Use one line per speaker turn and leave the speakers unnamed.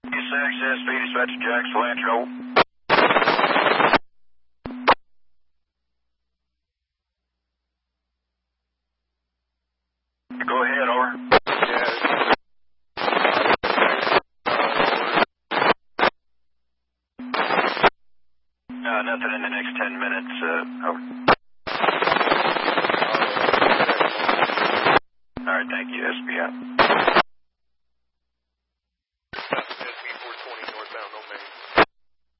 Access, speed dispatch to Jack Cilantro. Go ahead, over. Nothing in the next 10 minutes, over. All right, thank you, SB out.